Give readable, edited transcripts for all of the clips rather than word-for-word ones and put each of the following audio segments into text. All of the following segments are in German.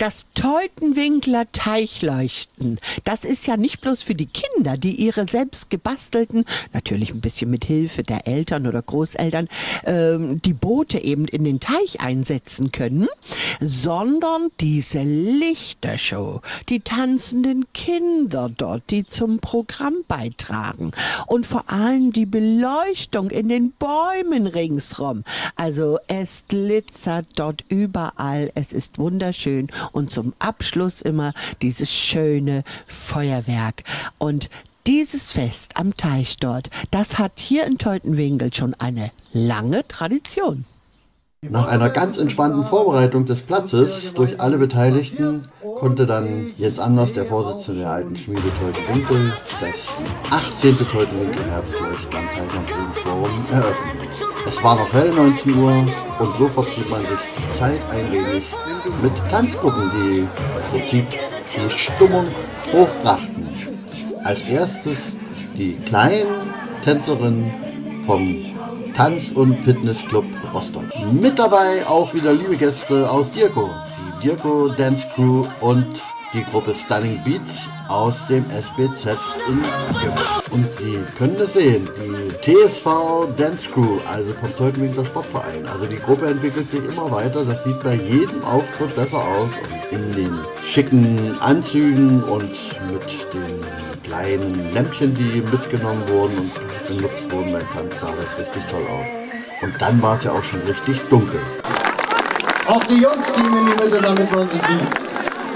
Das Teutenwinkler Teichleuchten, das ist ja nicht bloß für die Kinder, die ihre selbst gebastelten, natürlich ein bisschen mit Hilfe der Eltern oder Großeltern, die Boote eben in den Teich einsetzen können, sondern diese Lichtershow, die tanzenden Kinder dort, die zum Programm beitragen und vor allem die Beleuchtung in den Bäumen ringsrum. Also es glitzert dort überall, es ist wunderschön und zum Abschluss immer dieses schöne Feuerwerk. Und dieses Fest am Teich dort, das hat hier in Teutenwinkel schon eine lange Tradition. Nach einer ganz entspannten Vorbereitung des Platzes durch alle Beteiligten konnte dann Jens Anders, der Vorsitzende der alten Schmiede Teutenwinkel, das 18. Teutenwinkel Herbstleuchten am Teich am Friedensforum eröffnen. Es war noch hell, 19 Uhr, und so vertrieb man sich die Zeit ein wenig mit Tanzgruppen, die im Prinzip die Stimmung hochbrachten. Als erstes die kleinen Tänzerinnen vom Tanz- und Fitnessclub Rostock. Mit dabei auch wieder liebe Gäste aus Dirko, die Dirko Dance Crew und die Gruppe Stunning Beats aus dem SBZ in Göttingen. Und Sie können es sehen, die TSV Dance Crew, also vom Teutenwinkler Sportverein. Also die Gruppe entwickelt sich immer weiter, das sieht bei jedem Auftritt besser aus. Und in den schicken Anzügen und mit den kleinen Lämpchen, die mitgenommen wurden und benutzt wurden beim Tanz, sah das richtig toll aus. Und dann war es ja auch schon richtig dunkel. Auch die Jungs gehen in die Mitte, damit man sie sieht.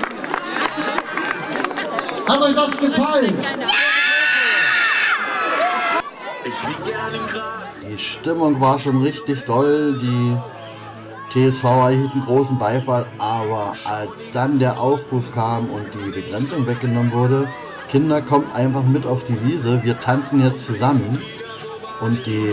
Hat euch das gefallen? Die Stimmung war schon richtig toll, die TSV erhielt einen großen Beifall, aber als dann der Aufruf kam und die Begrenzung weggenommen wurde, Kinder, kommt einfach mit auf die Wiese, wir tanzen jetzt zusammen, und die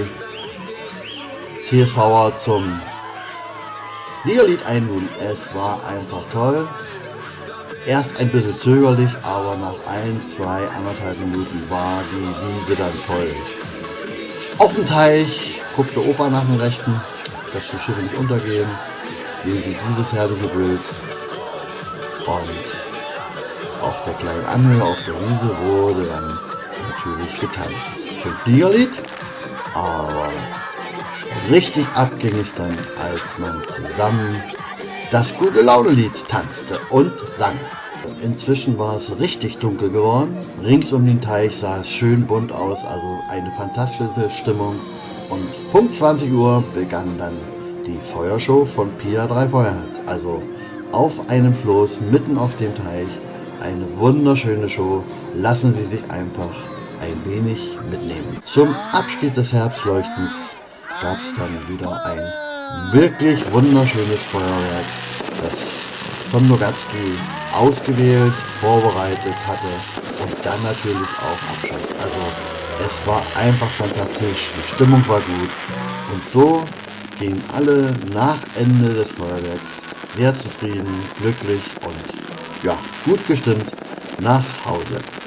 TSVer zum Liederlied einluden. Es war einfach toll. Erst ein bisschen zögerlich, aber nach 1,5 Minuten war die Wiese dann voll. Auf dem Teich guckte Opa nach dem Rechten, dass die Schiffe nicht untergehen, sehen Sie dieses herrliche Bild. Und auf der kleinen Anhöhe, auf der Wiese wurde dann natürlich getanzt. Schon Fliegerlied, aber richtig abging es dann, als man zusammen das Gute-Laune-Lied tanzte und sang. Inzwischen war es richtig dunkel geworden. Rings um den Teich sah es schön bunt aus, also eine fantastische Stimmung. Und Punkt 20 Uhr begann dann die Feuershow von Pia 3 Feuerherz. Also auf einem Floß, mitten auf dem Teich. Eine wunderschöne Show. Lassen Sie sich einfach ein wenig mitnehmen. Zum Abschied des Herbstleuchtens gab es dann wieder ein wirklich wunderschönes Feuerwerk, das Tom Nogatzki ausgewählt, vorbereitet hatte und dann natürlich auch Abschuss. Also es war einfach fantastisch, die Stimmung war gut und so gingen alle nach Ende des Feuerwerks sehr zufrieden, glücklich und ja, gut gestimmt nach Hause.